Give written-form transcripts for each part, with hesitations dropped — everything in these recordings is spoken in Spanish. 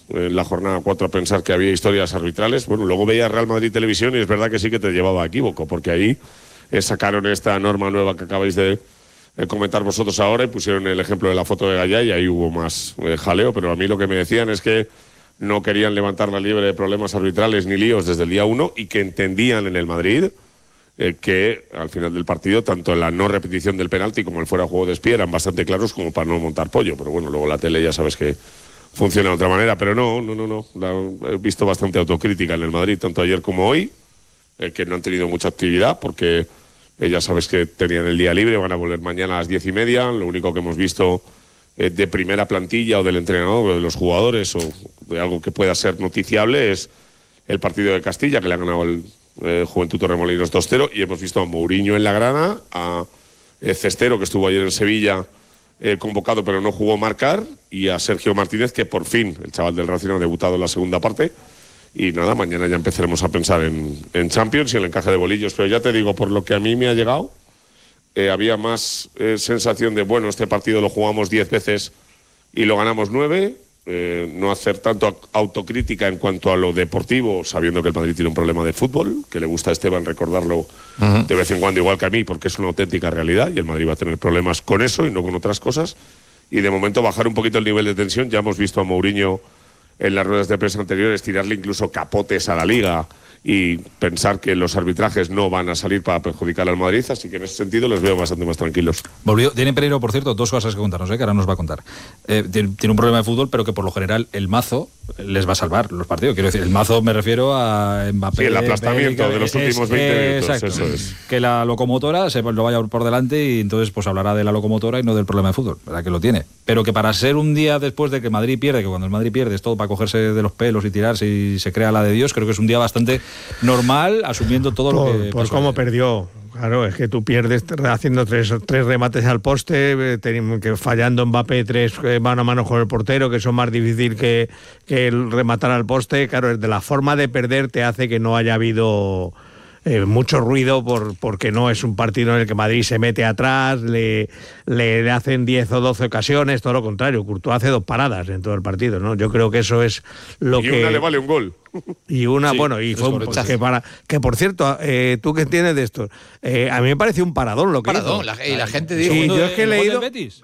en la jornada 4 a pensar que había historias arbitrales. Bueno, luego veía Real Madrid Televisión y es verdad que sí que te llevaba a equívoco, porque ahí sacaron esta norma nueva que acabáis de comentar vosotros ahora y pusieron el ejemplo de la foto de Gallá y ahí hubo más jaleo, pero a mí lo que me decían es que no querían levantar la liebre de problemas arbitrales ni líos desde el día 1 y que entendían en el Madrid que al final del partido, tanto la no repetición del penalti como el fuera de juego de espía eran bastante claros como para no montar pollo. Pero bueno, luego la tele ya sabes que funciona de otra manera. Pero no. He visto bastante autocrítica en el Madrid, tanto ayer como hoy, que no han tenido mucha actividad porque ya sabes que tenían el día libre, van a volver mañana a las 10:30. Lo único que hemos visto de primera plantilla o del entrenador o de los jugadores o de algo que pueda ser noticiable es el partido de Castilla, que le ha ganado el Juventud Torremolinos 2-0, y hemos visto a Mourinho en la grada, a Cestero, que estuvo ayer en Sevilla convocado pero no jugó marcar, y a Sergio Martínez, que por fin, el chaval del Racing, ha debutado en la segunda parte. Y nada, mañana ya empezaremos a pensar en Champions y en el encaje de bolillos. Pero ya te digo, por lo que a mí me ha llegado, había más sensación de, bueno, este partido lo jugamos 10 veces y lo ganamos 9. No hacer tanto autocrítica en cuanto a lo deportivo, sabiendo que el Madrid tiene un problema de fútbol, que le gusta a Esteban recordarlo de vez en cuando, igual que a mí, porque es una auténtica realidad y el Madrid va a tener problemas con eso y no con otras cosas. Y de momento bajar un poquito el nivel de tensión. Ya hemos visto a Mourinho en las ruedas de prensa anteriores tirarle incluso capotes a la Liga y pensar que los arbitrajes no van a salir para perjudicar al Madrid, así que en ese sentido les veo bastante más tranquilos. Tiene Pereiro, por cierto, dos cosas que contarnos, que ahora nos va a contar. Tiene un problema de fútbol, pero que por lo general el mazo les va a salvar los partidos. Quiero decir, el mazo me refiero a Mbappé. Sí, el aplastamiento de los últimos 20 minutos. Exacto, eso es. Que la locomotora se lo vaya por delante y entonces pues hablará de la locomotora y no del problema de fútbol, ¿verdad que lo tiene? Pero que para ser un día después de que Madrid pierde, que cuando el Madrid pierde es todo para cogerse de los pelos y tirarse y se crea la de Dios, creo que es un día bastante normal, asumiendo todo lo que... Por cómo perdió. Claro, es que tú pierdes haciendo tres remates al poste, que fallando Mbappé 3 mano a mano con el portero, que son más difícil que el rematar al poste. Claro, de la forma de perder te hace que no haya habido mucho ruido porque no es un partido en el que Madrid se mete atrás, le hacen 10 o 12 ocasiones, todo lo contrario. Courtois hace 2 paradas en todo el partido, ¿no? Yo creo que eso es lo que... Y una le vale un gol. Y una, sí, bueno, y fue un que por cierto, tú que entiendes de esto, a mí me pareció un paradón lo que hizo. Y la gente dijo... Sí, yo es que he leído...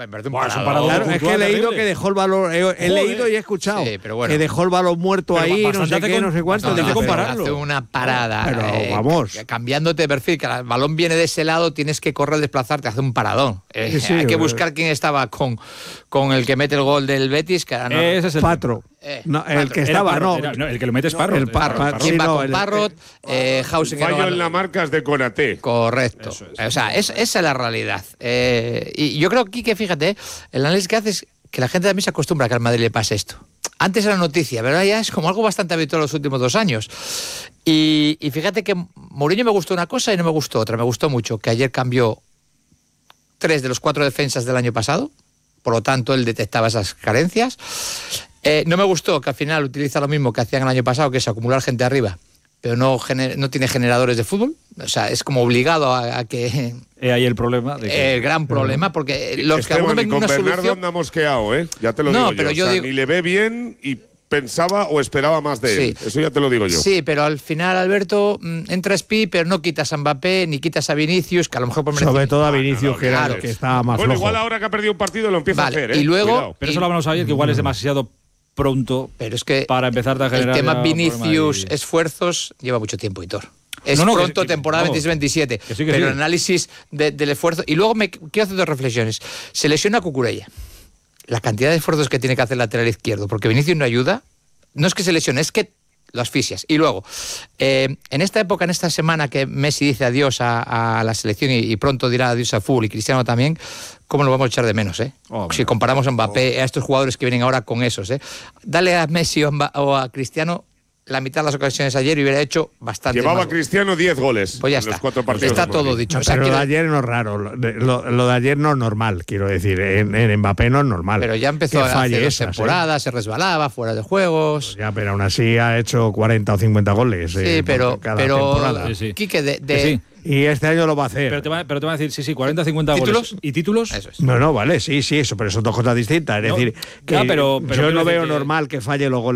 Claro, es que he leído que dejó el balón... He leído y he escuchado que dejó el balón muerto ahí, no sé qué, no sé cuánto. Hay que compararlo. Hace una parada. Pero vamos. Cambiándote de perfil, que el balón viene de ese lado, tienes que correr, desplazarte, hace un paradón. Hay que buscar quién estaba con el que mete el gol del Betis, que era... Ese es el Patro. No, el que estaba, el que lo mete es Parrot. El Parrot. ¿Quién va con Parrot? Hausen. Fallo en la marca es de Konaté. Correcto. O sea, esa es la realidad. Y yo creo que fíjate, el análisis que hace es que la gente también se acostumbra a que al Madrid le pase esto. Antes era noticia, pero ahora ya es como algo bastante habitual los últimos 2 años. Y fíjate que Mourinho me gustó una cosa y no me gustó otra. Me gustó mucho que ayer cambió 3 de los 4 defensas del año pasado. Por lo tanto, él detectaba esas carencias. No me gustó que al final utiliza lo mismo que hacían el año pasado, que es acumular gente arriba, pero no tiene generadores de fútbol. O sea, es como obligado a que... ahí el problema. El gran problema, porque los que Esteban, ven con una Bernardo solución... anda mosqueado, ya te lo digo pero yo. Ni le ve bien y pensaba o esperaba más de él. Eso ya te lo digo yo. Sí, pero al final, Alberto, entra Spi, pero no quitas a Mbappé, ni quitas a Vinicius, que a lo mejor... Sobre todo a Vinicius, que estaba más flojo. Igual ahora que ha perdido un partido lo empieza a hacer, Y luego... Cuidado. Pero eso lo hablamos ayer, que igual es demasiado pronto, pero es que para empezar a generar... El tema Vinicius, esfuerzos, lleva mucho tiempo, Hitor. Es pronto, temporada 26-27, pero el análisis del esfuerzo... Y luego quiero hacer 2 reflexiones. Se lesiona Cucurella. La cantidad de esfuerzos que tiene que hacer el lateral izquierdo, porque Vinicius no ayuda. No es que se lesione, es que lo asfixias. Y luego, en esta época, en esta semana que Messi dice adiós a la selección y pronto dirá adiós al fútbol, y Cristiano también, ¿cómo lo vamos a echar de menos? Si comparamos a Mbappé, a estos jugadores que vienen ahora con esos. Dale a Messi o a Cristiano la mitad de las ocasiones ayer y hubiera hecho bastante. Llevaba más. Cristiano 10 goles. Pues ya en está. Los 4 partidos. Está todo dicho. Pero lo de ayer no es raro. Lo de ayer no es normal, quiero decir. En Mbappé no es normal. Pero ya empezó hace 2 temporadas, se resbalaba, fuera de juegos. Pues ya, pero aún así ha hecho 40 o 50 goles. Sí, pero temporada. Quique, y este año lo va a hacer. Pero te va a decir, sí, 40, 50 ¿Títulos? goles. ¿Y títulos? Eso es. No, vale, sí, eso, pero son 2 cosas distintas. Es decir, que yo no veo normal que falle los goles